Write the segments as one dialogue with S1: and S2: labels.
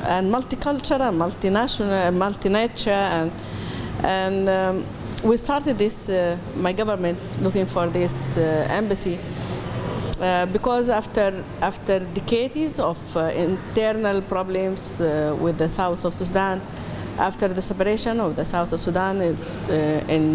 S1: and multicultural, multinational, multinature, and we started this. My government looking for this embassy because after decades of internal problems with the south of Sudan, after the separation of the south of Sudan in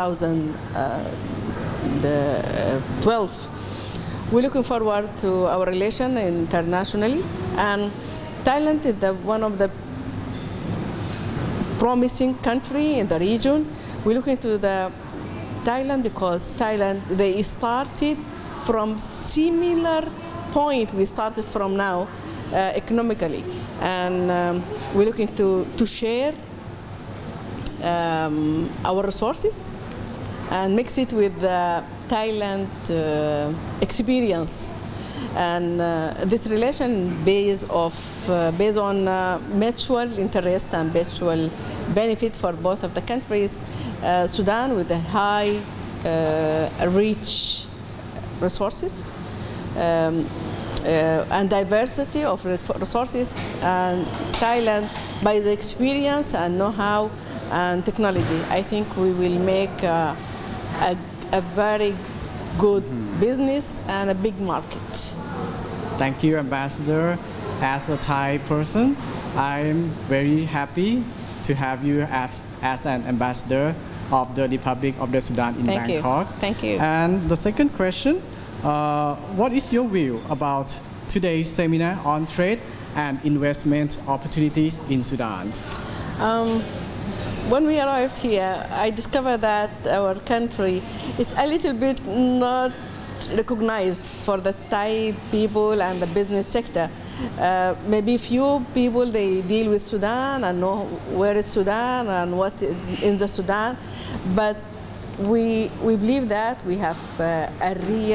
S1: 2012. We're looking forward to our relation internationally, and Thailand is one of the promising country in the region. We're looking to the Thailand because Thailand, they started from similar point we started from now economically, and we're looking to share our resources and mix it with the Thailand experience, and this relation based on mutual interest and mutual benefit for both of the countries. Sudan with the high rich resources and diversity of resources, and Thailand by the experience and know-how and technology. I think we will make a very good business and a big market.
S2: Thank you, Ambassador. As a Thai person, I'm very happy to have you as an ambassador of the Republic of the Sudan in Bangkok.
S1: Thank you.
S2: And the second question, what is your view about today's seminar on trade and investment opportunities in Sudan?
S1: When we arrived here, I discovered that our country is a little bit not recognized for the Thai people and the business sector. Maybe few people, they deal with Sudan and know where is Sudan and what is in the Sudan, but we believe that we have a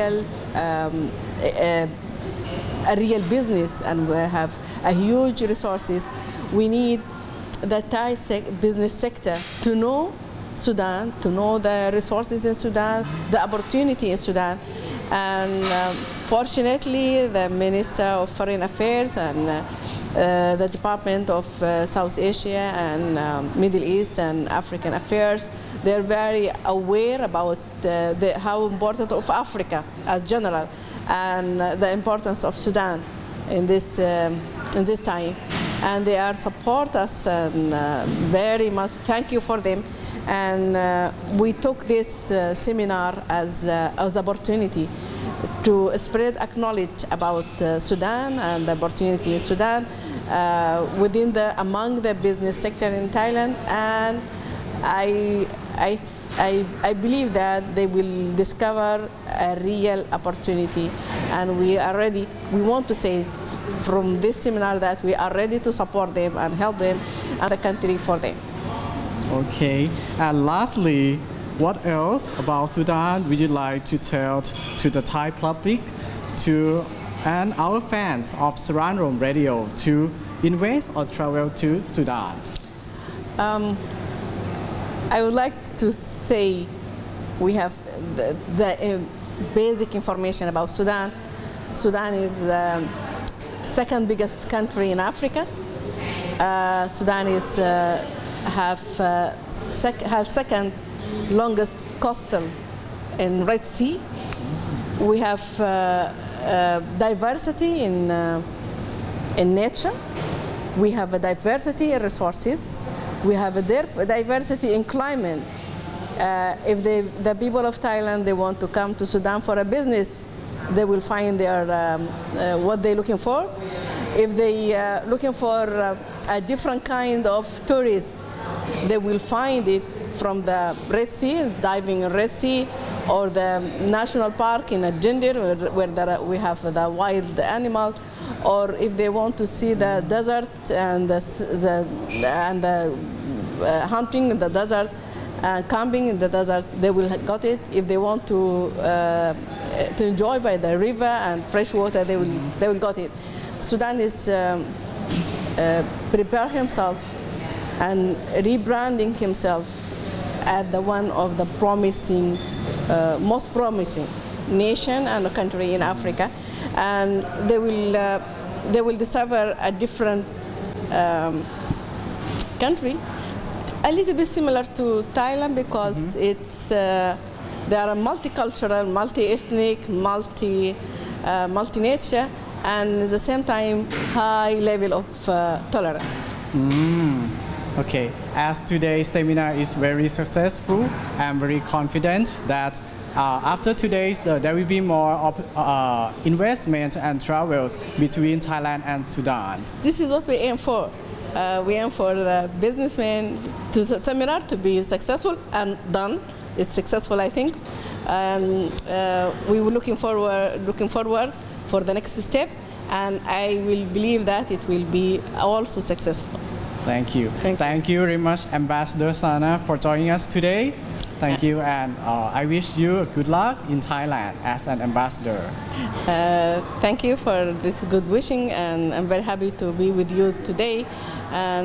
S1: real business, and we have a huge resources. We need the Thai business sector to know Sudan, to know the resources in Sudan, the opportunity in Sudan. And fortunately, the Minister of Foreign Affairs and the Department of South Asia and Middle East and African Affairs, they're very aware about how important of Africa as general and the importance of Sudan in this time. And they are support us, and very much thank you for them. And we took this seminar as opportunity to spread acknowledge about Sudan and the opportunity in Sudan among the business sector in Thailand. And I believe that they will discover a real opportunity, and we want to say from this seminar that we are ready to support them and help them and the country for them.
S2: Okay, and lastly, what else about Sudan would you like to tell to the Thai public and our fans of Saran Radio to invest or travel to Sudan?
S1: I would like to say we have the basic information about Sudan. Sudan is the second biggest country in Africa. Sudan has second longest coastal in Red Sea. We have diversity in nature. We have a diversity in resources. We have a diversity in climate. If the people of Thailand, they want to come to Sudan for a business, they will find what they're looking for. If they are looking for a different kind of tourist, they will find it from the Red Sea, diving in Red Sea, or the national park in Jindir, where we have the wild animal, or if they want to see the desert and the hunting in the desert, camping in the desert, they will got it. If they want to enjoy by the river and fresh water, they will got it. Sudan is prepare himself and rebranding himself as one of the most promising nation and country in Africa, and they will discover a different country, a little bit similar to Thailand because they are a multicultural, multi-ethnic, multi-nature, and at the same time high level of tolerance.
S2: Okay, as today's seminar is very successful, I'm very confident that after today's there will be more investment and travels between Thailand and Sudan.
S1: This is what we aim for. We aim for the businessmen to the seminar to be successful and done. It's successful, I think, and we were looking forward for the next step, and I will believe that it will be also successful.
S2: Thank you. Thank you very much, Ambassador Sana, for joining us today. Thank you, and I wish you good luck in Thailand as an ambassador.
S1: Thank you for this good wishing, and I'm very happy to be with you today, and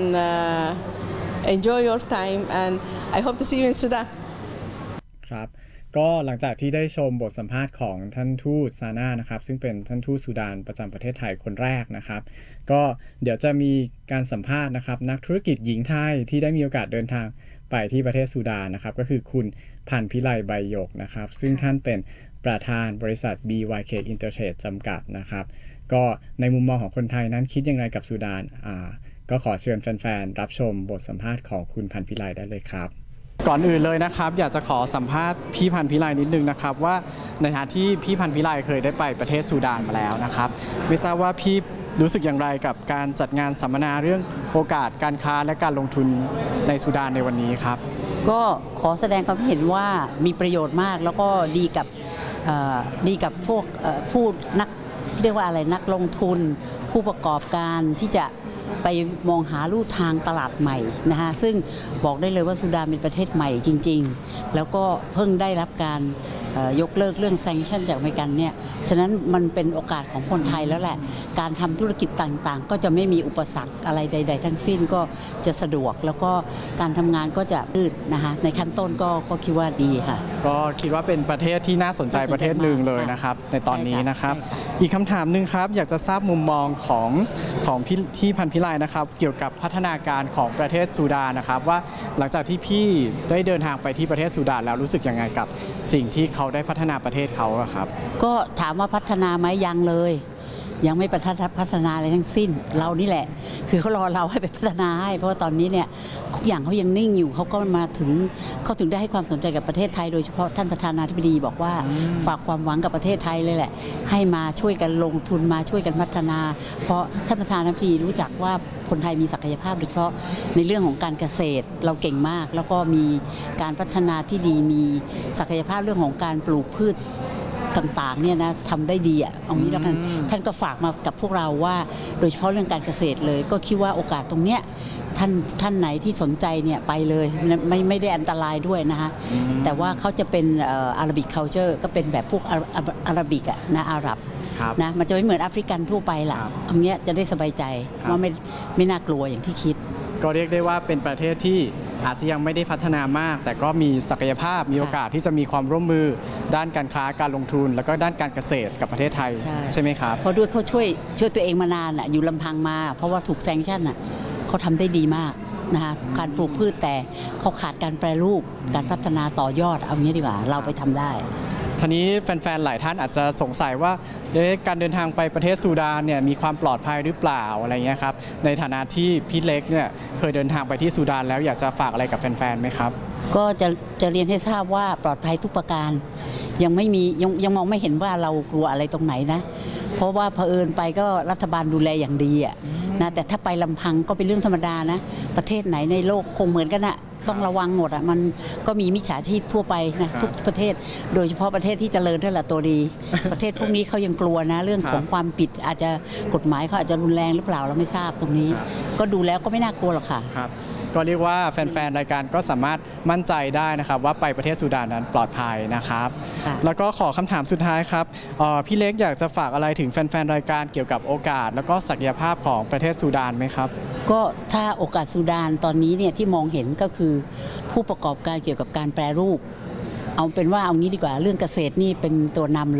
S1: enjoy your time, and I hope to see you in Sudan.
S2: ครับก็หลังจากที่ได้ชมบทสัมภาษณ์ของท่านทูตซาน่านะครับซึ่งเป็นท่านทูตซูดานประจำประเทศไทยคนแรกนะครับก็เดี๋ยวจะมีการสัมภาษณ์นะครับนักธุรกิจหญิงไทยที่ได้มีโอกาสเดินทางไปที่ประเทศซูดานนะครับก็คือคุณพันธุ์พิไลใบหยกนะครับซึ่งท่านเป็นประธานบริษัท BYK Intertrade จำกัดนะครับก็ในมุมมองของคนไทยนั้นคิดอย่างไรกับซูดานก็ขอเชิญแฟนๆรับชมบทสัมภาษณ์ของคุณพันธุ์พิไลได้เลยครับก่อนอื่นเลยนะครับอยากจะขอสัมภาษณ์พี่พันธุ์พิไลนิดนึงนะครับว่าในฐานะที่พี่พันธุ์พิไลเคยได้ไปประเทศซูดานมาแล้วนะครับไม่ทราบว่าพี่รู้สึกอย่างไรกับการจัดงานสัมมนาเรื่องโอกาสการค้าและการลงทุนในซูดานในวันนี้ครับ
S3: ก็ขอแสดงความเห็นว่ามีประโยชน์มากแล้วก็ดีกับพวกผู้นักเรียกว่าอะไรนักลงทุนผู้ประกอบการที่จะไปมองหาลู่ทางตลาดใหม่นะคะซึ่งบอกได้เลยว่าซูดานเป็นประเทศใหม่จริงๆแล้วก็เพิ่งได้รับการยกเลิกเรื่องแซงชั่นจากอเมริกันเนี่ยฉะนั้นมันเป็นโอกาสของคนไทยแล้วแหละการทำธุรกิจต่างๆก็จะไม่มีอุปสรรคอะไรใดๆทั้งสิ้นก็จะสะดวกแล้วก็การทำงานก็จะยืดนะคะในขั้นต้นก็คิดว่าดีค่ะ
S2: ก็คิดว่าเป็นประเทศที่น่าสนใจประเทศหนึ่งเลยนะครับในตอนนี้นะครับอีกคำถามหนึ่งครับอยากจะทราบมุมมองของพี่พันธุ์พิไลนะครับเกี่ยวกับพัฒนาการของประเทศซูดานนะครับว่าหลังจากที่พี่ได้เดินทางไปที่ประเทศซูดานแล้วรู้สึกยังไงกับสิ่งที่เขาได้พัฒนาประเทศเขาครับ
S3: ก็ถามว่าพัฒนาไหมยังเลยยังไม่พัฒนาอะไรทั้งสิ้นเรานี่แหละคือเขารอเราให้ไปพัฒนาให้เพราะว่าตอนนี้เนี่ยทุกอย่างเขายังนิ่งอยู่เขาก็มาถึงเขาถึงได้ให้ความสนใจกับประเทศไทยโดยเฉพาะท่านประธานาธิบดีบอกว่าฝากความหวังกับประเทศไทยเลยแหละให้มาช่วยกันลงทุนมาช่วยกันพัฒนาเพราะท่านประธานาธิบดีรู้จักว่าคนไทยมีศักยภาพโดยเฉพาะในเรื่องของการเกษตรเราเก่งมากแล้วก็มีการพัฒนาที่ดีมีศักยภาพเรื่องของการปลูกพืชต่างๆเนี่ยนะทำได้ดีเอางี้แล้วกันท่านก็ฝากมากับพวกเราว่าโดยเฉพาะเรื่องการเกษตรเลยก็คิดว่าโอกาสตรงเนี้ยท่านไหนที่สนใจเนี่ยไปเลยไม่ได้อันตรายด้วยนะคะแต่ว่าเขาจะเป็นอาราบิกคัลเจอร์ก็เป็นแบบพวกอาราบิกอะนะอาหรับนะมันจะไม่เหมือนแอฟริกันทั่วไปล่ะตรงเนี้ยจะได้สบายใจว่าไม่น่ากลัวอย่างที่คิด
S2: ก็เรียกได้ว่าเป็นประเทศที่อาจจะยังไม่ได้พัฒนามากแต่ก็มีศักยภาพมีโอกาสที่จะมีความร่วมมือด้านการค้าการลงทุนแล้วก็ด้านการเกษตรกับประเทศไทยใช่ไหมครับ
S3: เพราะด้วยเขาช่วยตัวเองมานานอยู่ลำพังมาเพราะว่าถูกแซงชั่นเขาทำได้ดีมากนะคะการปลูกพืชแต่เขาขาดการแปรรูปการพัฒนาต่อยอดเอางี้ดีกว่าเราไปทำได้
S2: ทีนี้แฟนๆหลายท่านอาจจะสงสัยว่าการเดินทางไปประเทศซูดานเนี่ยมีความปลอดภัยหรือเปล่าอะไรเงี้ยครับในฐานะที่พี่เล็กเนี่ยเคยเดินทางไปที่ซูดานแล้วอยากจะฝากอะไรกับแฟนๆไหมครับ
S3: ก็จะเรียนให้ทราบว่าปลอดภัยทุกประการยังไม่มียังมองไม่เห็นว่าเรากลัวอะไรตรงไหนนะเพราะว่าเผอิญไปก็รัฐบาลดูแลอย่างดีนะแต่ถ้าไปลำพังก็เป็นเรื่องธรรมดานะประเทศไหนในโลกคงเหมือนกันนะต้องระวังหมดมันก็มีมิจฉาชีพทั่วไปนะทุกประเทศโดยเฉพาะประเทศที่เจริญนั่นแหละตัวดีประเทศพวกนี้เขายังกลัวนะเรื่องของความผิดอาจจะกฎหมายเขาอาจจะรุนแรงหรือเปล่าเราไม่ทราบตรงนี้ก็ดูแล้วก็ไม่น่ากลัวหรอกค่ะ
S2: ก็เรียกว่าแฟนๆรายการก็สามารถมั่นใจได้นะครับว่าไปประเทศซูดานนั้นปลอดภัยนะครับแล้วก็ขอคำถามสุดท้ายครับพี่เล็กอยากจะฝากอะไรถึงแฟนๆรายการเกี่ยวกับโอกาสแล้วก็ศักยภาพของประเทศซูดานไหมครับ
S3: ก็ถ้าโอกาสซูดานตอนนี้เนี่ยที่มองเห็นก็คือผู้ประกอบการเกี่ยวกับการแปรรูปเอาเป็นว่าเอางี้ดีกว่าเรื่องเกษตรนี่เป็นตัวนำเลย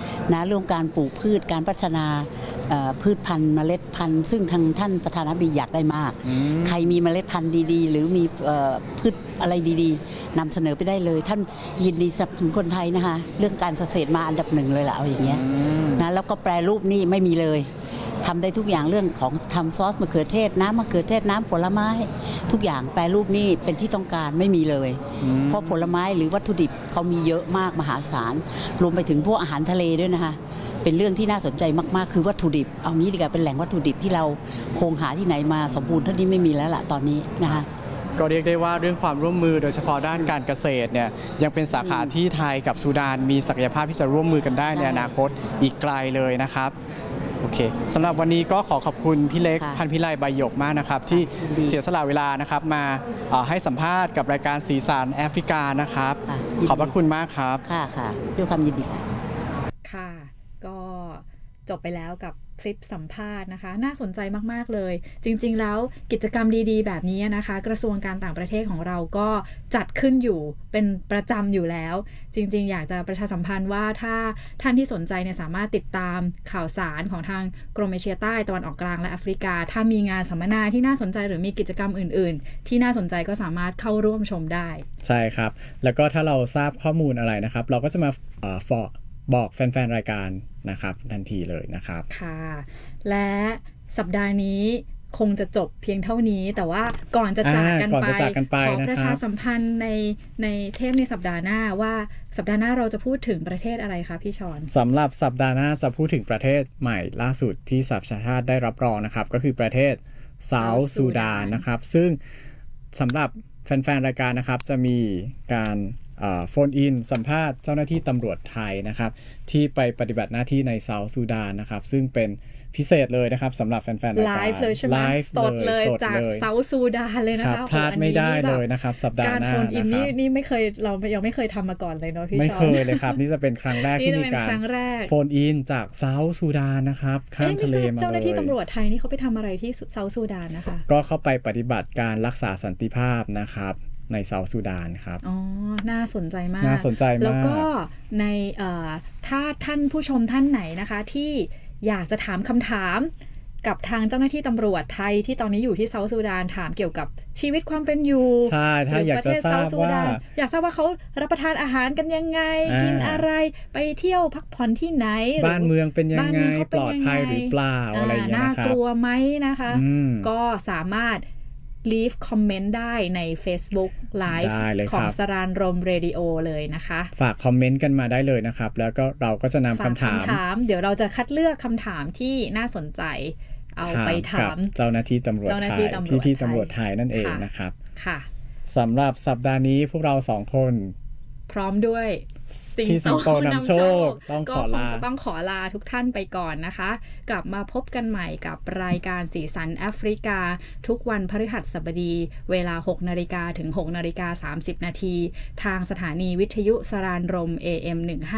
S3: นะเรื่องการปลูกพืชการพัฒนาพืชพันธุ์เมล็ดพันธุ์ซึ่งทางท่านประธานาธิบดีอยากได้มากใครมีเมล็ดพันธุ์ดีๆหรือมีพืชอะไรดีๆนำเสนอไปได้เลยท่านยินดีสนับสนุนคนไทยนะคะเรื่องการเกษตรมาอันดับหนึ่งเลยล่ะเอาอย่างเงี้ยนะแล้วก็แปรรูปนี่ไม่มีเลยทำได้ทุกอย่างเรื่องของทำซอสมะเขือเทศน้ำมะเขือเทศน้ำผลไม้ทุกอย่างแปรรูปนี่เป็นที่ต้องการไม่มีเลยเพราะผลไม้หรือวัตถุดิบเขามีเยอะมากมหาศาลรวมไปถึงพวกอาหารทะเลด้วยนะคะเป็นเรื่องที่น่าสนใจมากๆคือวัตถุดิบเอางี้ดีกว่าเป็นแหล่งวัตถุดิบที่เราคงหาที่ไหนมาสมบูรณ์เท่านี้ไม่มีแล้วล่ะตอนนี้นะคะ
S2: ก็เรียกได้ว่าเรื่องความร่วมมือโดยเฉพาะด้านการเกษตรเนี่ยยังเป็นสาขาที่ไทยกับซูดานมีศักยภาพที่จะร่วมมือกันได้ในอนาคตอีกไกลเลยนะครับโอเคสำหรับวันนี้ก็ขอบคุณพี่เล็กพันพิไลใบหยกมากนะครับที่เสียสละเวลานะครับมาให้สัมภาษณ์กับรายการสีสันแอฟริกานะครับขอบพระคุณมากครับ
S3: ค่ะด้วยความยินดี
S4: ค่ะก็จบไปแล้วกับคลิปสัมภาษณ์นะคะน่าสนใจมากๆเลยจริงๆแล้วกิจกรรมดีๆแบบนี้นะคะกระทรวงการต่างประเทศของเราก็จัดขึ้นอยู่เป็นประจำอยู่แล้วจริงๆอยากจะประชาสัมพันธ์ว่าถ้าท่านที่สนใจเนี่ยสามารถติดตามข่าวสารของทางกรมเอเชียใต้ตะวันออกกลางและแอฟริกาถ้ามีงานสัมมนาที่น่าสนใจหรือมีกิจกรรมอื่นๆที่น่าสนใจก็สามารถเข้าร่วมชมได้
S2: ใช่ครับแล้วก็ถ้าเราทราบข้อมูลอะไรนะครับเราก็จะมาบอกแฟนๆรายการนะครับทันทีเลยนะครับ
S4: ค่ะและสัปดาห์นี้คงจะจบเพียงเท่านี้แต่ว่าก่อนจะจากกันไปขอประชาสัมพันธ์ในเทปในสัปดาห์หน้าว่าสัปดาห์หน้าเราจะพูดถึงประเทศอะไรคะพี่ชอน
S2: สำหรับสัปดาห์หน้าจะพูดถึงประเทศใหม่ล่าสุดที่สหประชาชาติได้รับรองนะครับก็คือประเทศเซาท์ซูดานนะครับซึ่งสำหรับแฟนๆรายการนะครับจะมีการโฟนอินสัมภาษณ์เจ้าหน้าที่ตำรวจไทยนะครับที่ไปปฏิบัติหน้าที่ในเซาท์ซูดานนะครับซึ่งเป็นพิเศษเลยนะครับสำหรับแฟนๆรายการ
S4: ไลฟ์เลยใช่ไหมสดเลยจากเซาท์ซูดานเลยนะคะ
S2: พลาดไม่ได้เลยนะครับสัปดาห์หน้า
S4: การโฟนอินนี่ไม่เคยเรายังไม่เคยทำมาก่อนเลยเนาะพี่ชอน
S2: ไม่เคยเลยครับนี่จะเป็นครั้งแรกที่มีการโฟนอินจากเซาท์ซูดานนะครับข้ามทะเลมาเลย
S4: เจ้าหน้าที่ตำรวจไทยนี่เขาไปทำอะไรที่เซาท์ซูดานนะคะ
S2: ก็เข้าไปปฏิบัติการรักษาสันติภาพนะครับในเซาท์ซูดานครับ
S4: อ๋อน่าสนใจมาก
S2: น่าสนใจมาก
S4: แล้วก็ในถ้าท่านผู้ชมท่านไหนนะคะที่อยากจะถามคำถามกับทางเจ้าหน้าที่ตำรวจไทยที่ตอนนี้อยู่ที่เซาท์ซูดานถามเกี่ยวกับชีวิตความเป็นอยู่
S2: ใช่ถ้าอยากจะทราบว่า
S4: อยากทราบว่าเขารับประทานอาหารกันยังไงกินอะไรไปเที่ยวพักผ่อนที่ไหน
S2: บ้านเมืองเป็นยังไงปลอดภัยหรือเปล่าอะไรอย่างเงี้ยนะครับ
S4: น่ากลัวไหมนะคะก็สามารถleave comment ได้ใน Facebook Live ของสรานรมเรดิโอเลยนะคะ
S2: ฝากคอมเมนต์กันมาได้เลยนะครับแล้วก็เราก็จะนำคำถาม
S4: เดี๋ยวเราจะคัดเลือกคำถามที่น่าสนใจเอาไปถาม
S2: เจ้าหน้าที่ตำรวจไทยพี่ๆตำรวจไทยนั่นเองนะครับ
S4: ค่ะ
S2: สำหรับสัปดาห์นี้พวกเรา2คน
S4: พร้อมด้วย
S2: สิงโตนำโชค
S4: ก็คงจะต้องขอลาทุกท่านไปก่อนนะคะกลับมาพบกันใหม่กับรายการสีสันแอฟริกาทุกวันพฤหัสบดีเวลา 6 นาฬิกาถึง 6 นาฬิกา 30 นาทีทางสถานีวิทยุสรานรม AM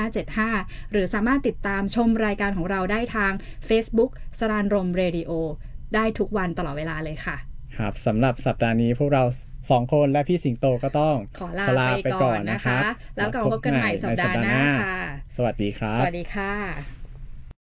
S4: 1575หรือสามารถติดตามชมรายการของเราได้ทาง Facebook สรานรมเรดิโอได้ทุกวันตลอดเวลาเลยค่ะ
S2: ครับสำหรับสัปดาห์นี้พวกเรา2คนและพี่สิงโตก็ต้อง
S4: ขอลาไปก่อนนะคะแล้วกลับมาพบกันใหม่สัปดาห์หน้าค่ะ
S2: สวัสดีครับ
S4: สวัสดีค่ะ